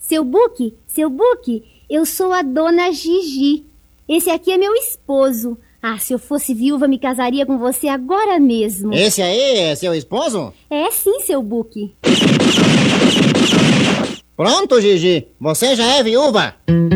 Seu Buque, eu sou a dona Gigi. Esse aqui é meu esposo. Ah, se eu fosse viúva, me casaria com você agora mesmo. Esse aí é seu esposo? É sim, seu Buque. Pronto, Gigi, você já é viúva.